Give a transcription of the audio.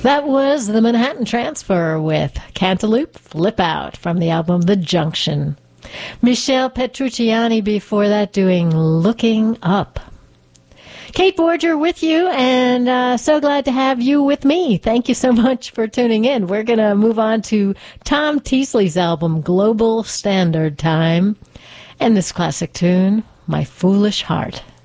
That was the Manhattan Transfer with Cantaloupe Flip Out from the album The Junction. Michelle Petrucciani before that doing Looking Up. Kate Borger with you, and so glad to have you with me. Thank you so much for tuning in. We're going to move on to Tom Teasley's album Global Standard Time and this classic tune, My Foolish Heart.